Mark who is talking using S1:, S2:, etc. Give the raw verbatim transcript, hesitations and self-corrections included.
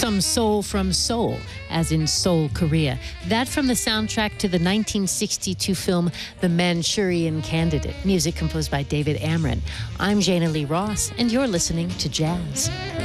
S1: Some Soul from Seoul, as in Seoul, Korea. That from the soundtrack to the nineteen sixty-two film The Manchurian Candidate. Music composed by David Amron. I'm Jana Lee Ross, and you're listening to Jazz.